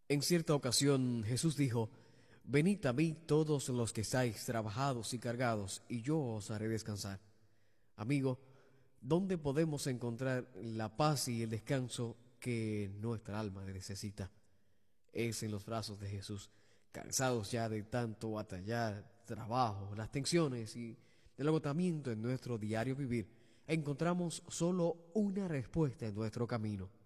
En cierta ocasión Jesús dijo, Venid a mí todos los que estáis trabajados y cargados, y yo os haré descansar. Amigo, ¿dónde podemos encontrar la paz y el descanso que nuestra alma necesita? Es en los brazos de Jesús, cansados ya de tanto batallar, trabajo, las tensiones y el agotamiento en nuestro diario vivir. Encontramos solo una respuesta en nuestro camino.